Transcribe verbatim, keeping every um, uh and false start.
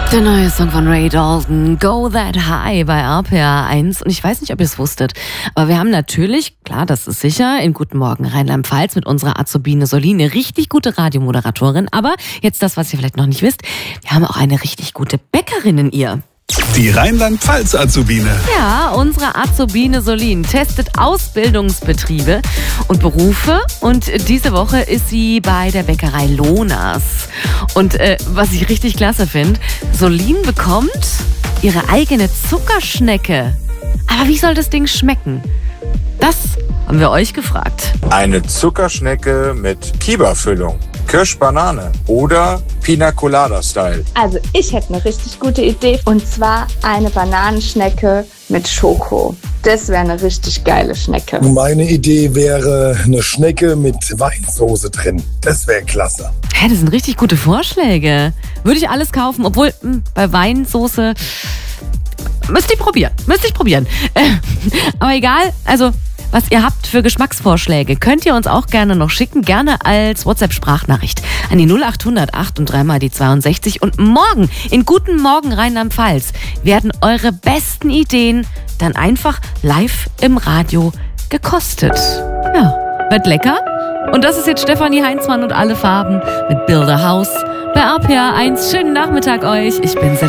Der neue Song von Ray Dalton, Go That High bei R P R eins. Und ich weiß nicht, ob ihr es wusstet, aber wir haben natürlich, klar, das ist sicher, in Guten Morgen Rheinland-Pfalz mit unserer Azubine Solin eine richtig gute Radiomoderatorin. Aber jetzt das, was ihr vielleicht noch nicht wisst, wir haben auch eine richtig gute Bäckerin in ihr. Die Rheinland-Pfalz-Azubine. Ja, unsere Azubine Solin testet Ausbildungsbetriebe und Berufe. Und diese Woche ist sie bei der Bäckerei Lohnas. Und äh, was ich richtig klasse finde, Solin bekommt ihre eigene Zuckerschnecke. Aber wie soll das Ding schmecken? Das haben wir euch gefragt. Eine Zuckerschnecke mit Kiba-Füllung, Kirschbanane oder Pina Colada-Style. Also ich hätte eine richtig gute Idee, und zwar eine Bananenschnecke mit Schoko. Das wäre eine richtig geile Schnecke. Meine Idee wäre eine Schnecke mit Weinsoße drin. Das wäre klasse. Hä, das sind richtig gute Vorschläge. Würde ich alles kaufen, obwohl mh, bei Weinsoße müsst ihr probieren. Müsst ihr probieren. Äh, aber egal, also was ihr habt für Geschmacksvorschläge, könnt ihr uns auch gerne noch schicken, gerne als WhatsApp-Sprachnachricht an die null acht hundert acht und dreimal die zweiundsechzig. Und morgen in Guten Morgen Rheinland-Pfalz werden eure besten Ideen dann einfach live im Radio gekostet. Ja, wird lecker. Und das ist jetzt Stefanie Heinzmann und alle Farben mit Build a House bei R P R eins. Schönen Nachmittag euch. Ich bin